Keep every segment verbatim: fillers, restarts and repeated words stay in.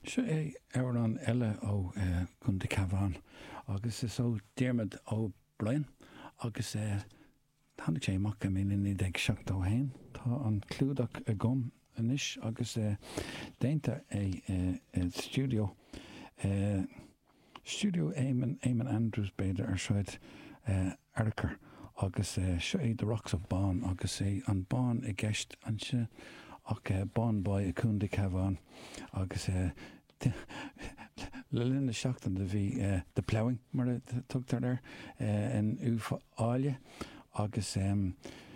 Se é ar an eile ó chun de Cabhán agus is ó Diarmaid Ó Brian agus é tháinig sé amach go mí ag seacht ó hain tá an clúdach a gom inis agus é déanta é studio studio Éamonn Éamonn Andrews beidir ar seid Arcar agus é seo é de Rocks of Bán agus é an bán i gceist an se ach bán ba a chun de Cabhán agus é le linne seachtain de bhí de ploughing mar tugtar ar in uáile agus um,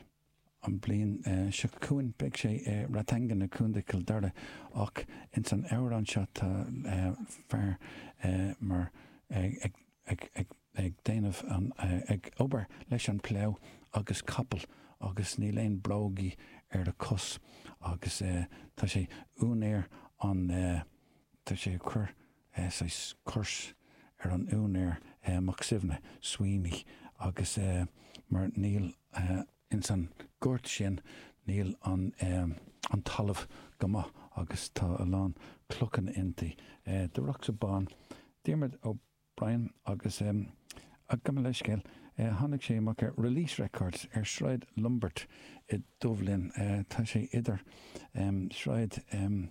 an blion uh, se cuain beag sé uh, ratangan na cún de Kildare ach in san áir an seo tá uh, fear uh, mar ag, ag, ag, ag, ag déanamh an uh, ag obair leis an plough agus capal agus ní léon brógaí ar de cos agus uh, tá sé únéir an uh, tá sé chur uh, sa curs ar an únéir uh, mac sibhne Sweeney agus uh, mar níl uh, in san gúirt sin níl an um, an talamh gama agus tá a lán clocan inti uh, de Rocks of Bán Diarmaid Ó Brian agus um, a gama leis céil uh, tháinig sé amach release records ar Shroid Lumbert i Dublin uh, tá sé idir um, Shroid um,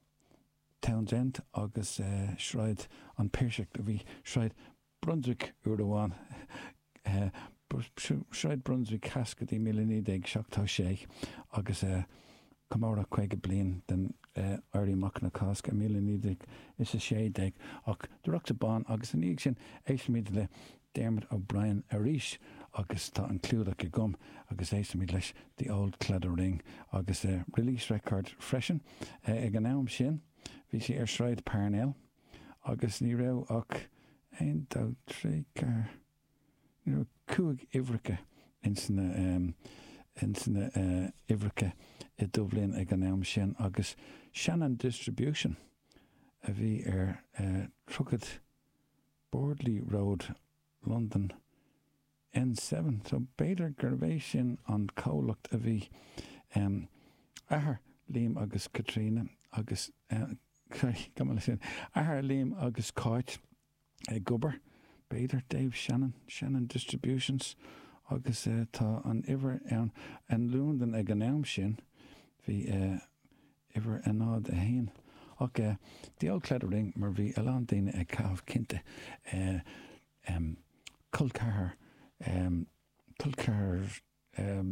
Townsend agus uh, Shroid an Péirseach a bhí Shroid Brunswick Uairháin uh, Shroid Brunswick cascadí milliní ag seachtá sé agus uh, cumára chuige blian den uh, airí mac na casca milliní is a sé ag ach de Rocks of Bán agus an íag sin éismid le Diarmaid Ó Brian a ríis agus tá an clúdach i gom agus éismid leis The Old Cleddar Ring agus uh, release record freisin uh, ag an nám sin bhí sé ar Shroid Parnell agus ní rah ach ein dá trí car ní cuaig Ivrice in sanna um, in sanna uh, Ivrice i Dublin ag an nám sin agus Shannon Distribution a bhí ar uh, Trugad Bordley Road London N seven so beidir gur bhéh sin an cólacht a bhí um, ahar Liam agus Katrina agus uh, sin ahar Liam agus Cáit ag gobar beidir Dave Shannon Shannon Distributions agus uh, tá an iver an an lúndan ag an nám sin bhí uh, iver an nád a hain ach uh, The Old Cleddar Ring mar bhí a lán daine ag cabh cinnte uh, um, Culcair um, Culcair um,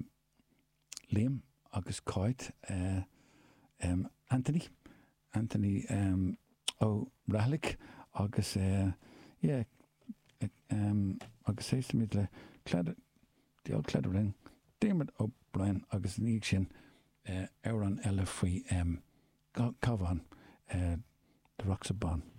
Liam agus Cáit uh, um, Anthony Anthony um, Ó Rahalik agus uh, yeah um, agus éismid le Cleddar The Old Cleddar Ring Diarmaid Ó Brian agus níag sin uh, ar an eile faoi um, Cabhán uh, de Rocks of Bán.